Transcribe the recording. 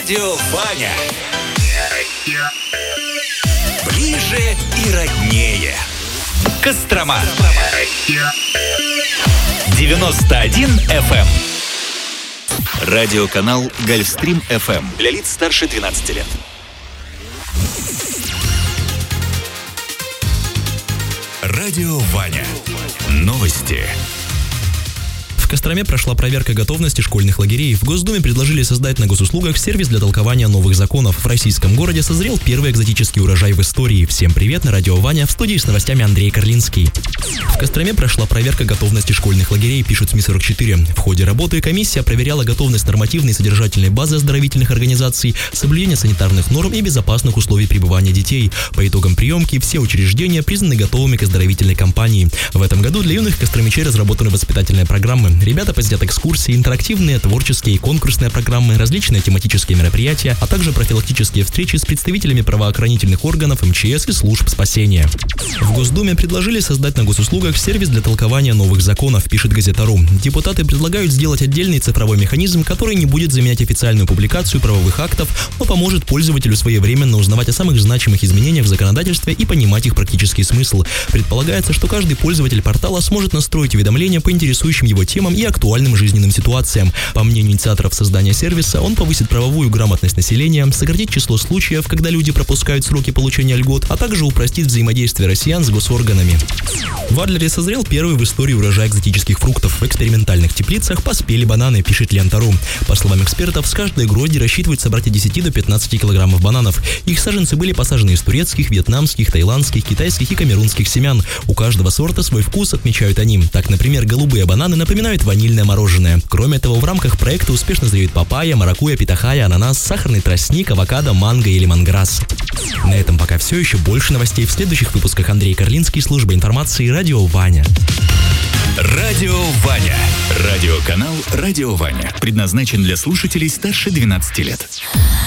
Радио Ваня. Ближе и роднее. Кострома. 91 FM. Радиоканал Гольфстрим FM. Для лиц старше 12 лет. Радио Ваня. Новости. В Костроме прошла проверка готовности школьных лагерей. В Госдуме предложили создать на госуслугах сервис для толкования новых законов. В российском городе созрел первый экзотический урожай в истории. Всем привет, на радио Ваня, в студии с новостями Андрей Карлинский. В Костроме прошла проверка готовности школьных лагерей, пишут СМИ-44. В ходе работы комиссия проверяла готовность нормативной и содержательной базы оздоровительных организаций, соблюдение санитарных норм и безопасных условий пребывания детей. По итогам приемки все учреждения признаны готовыми к оздоровительной кампании. В этом году для юных костромичей разработаны воспитательные программы. Ребята посетят экскурсии, интерактивные, творческие и конкурсные программы, различные тематические мероприятия, а также профилактические встречи с представителями правоохранительных органов, МЧС и служб спасения. В Госдуме предложили создать на госуслугах сервис для толкования новых законов, пишет Газета.ру. Депутаты предлагают сделать отдельный цифровой механизм, который не будет заменять официальную публикацию правовых актов, но поможет пользователю своевременно узнавать о самых значимых изменениях в законодательстве и понимать их практический смысл. Предполагается, что каждый пользователь портала сможет настроить уведомления по интересующим его темам и актуальным жизненным ситуациям. По мнению инициаторов создания сервиса, он повысит правовую грамотность населения, сократит число случаев, когда люди пропускают сроки получения льгот, а также упростит взаимодействие россиян с госорганами. В Адлере созрел первый в истории урожай экзотических фруктов. В экспериментальных теплицах поспели бананы, пишет Лента.ру. По словам экспертов, с каждой грозди рассчитывают собрать от 10 до 15 килограммов бананов. Их саженцы были посажены из турецких, вьетнамских, таиландских, китайских и камерунских семян. У каждого сорта свой вкус, отмечают они. Так, например, голубые бананы напоминают ванильное мороженое. Кроме того, в рамках проекта успешно зреют папайя, маракуйя, питахайя, ананас, сахарный тростник, авокадо, манго и лемонграсс. На этом пока все. Еще больше новостей в следующих выпусках. Андрей Карлинский, служба информации, радио Ваня. Радио Ваня. Радиоканал Радио Ваня. Предназначен для слушателей старше 12 лет.